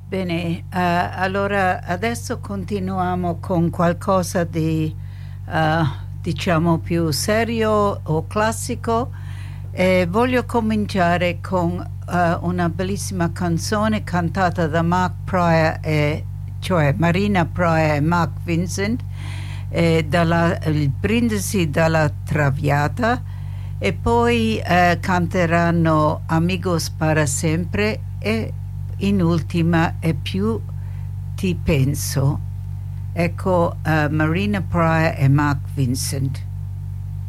Bene, allora adesso continuiamo con qualcosa di, diciamo, più serio o classico. Voglio cominciare con una bellissima canzone cantata da Mark Pryor, cioè Marina Pryor e Mark Vincent, il Brindisi dalla Traviata, e poi canteranno Amigos para sempre e in ultima E più ti penso. Ecco, Marina Pryor e Mark Vincent.